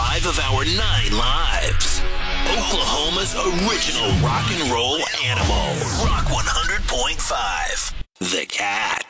5 of our 9 lives. Oklahoma's original rock and roll animal. Rock 100.5. The Cat.